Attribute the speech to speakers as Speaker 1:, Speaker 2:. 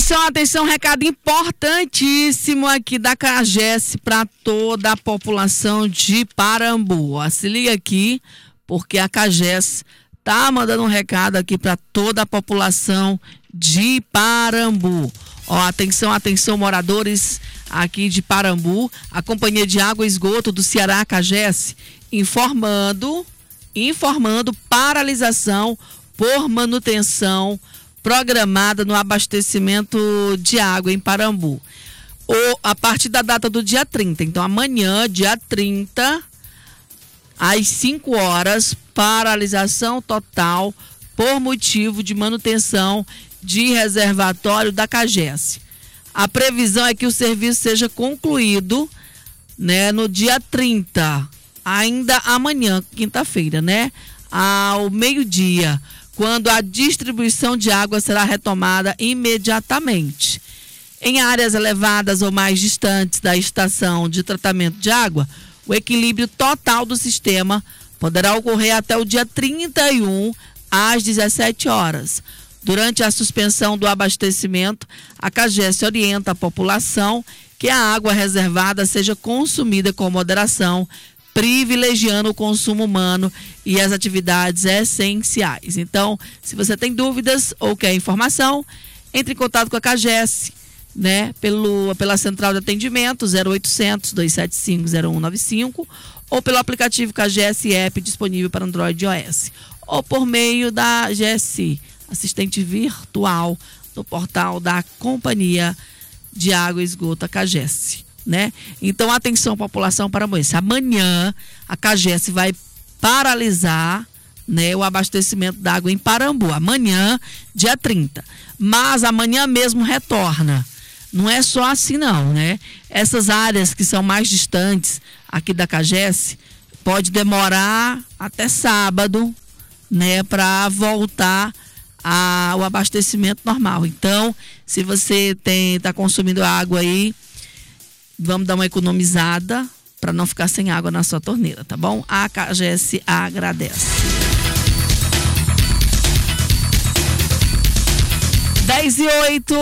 Speaker 1: Atenção, recado importantíssimo aqui da CAGES para toda a população de Parambu. Ó, se liga aqui, porque a CAGES tá mandando um recado aqui para toda a população de Parambu. Ó, atenção, moradores aqui de Parambu, a Companhia de Água e Esgoto do Ceará, CAGES, informando paralisação por manutenção programada no abastecimento de água em Parambu. A partir da data do dia 30. Então, amanhã, dia 30, às 5 horas, paralisação total por motivo de manutenção de reservatório da CAGES. A previsão é que o serviço seja concluído, né, no dia 30, ainda amanhã, quinta-feira, né, ao meio-dia, quando a distribuição de água será retomada imediatamente. Em áreas elevadas ou mais distantes da estação de tratamento de água, o equilíbrio total do sistema poderá ocorrer até o dia 31, às 17 horas. Durante a suspensão do abastecimento, a CAGES orienta a população que a água reservada seja consumida com moderação, privilegiando o consumo humano e as atividades essenciais. Então, se você tem dúvidas ou quer informação, entre em contato com a CAGES, né, pela central de atendimento 0800 275 0195 ou pelo aplicativo CAGES App disponível para Android e iOS, ou por meio da GSI, assistente virtual, no portal da Companhia de Água e Esgoto, a CAGES. Né? Então, atenção, população parambuense. Amanhã a CAGES vai paralisar, né, o abastecimento da água em Parambu. Amanhã, dia 30. Mas amanhã mesmo retorna. Não é só assim, não, né? Essas áreas que são mais distantes aqui da CAGES, pode demorar até sábado, né, para voltar ao abastecimento normal. Então, se você está consumindo água aí, vamos dar uma economizada para não ficar sem água na sua torneira, tá bom? A CAGES agradece. 10:08.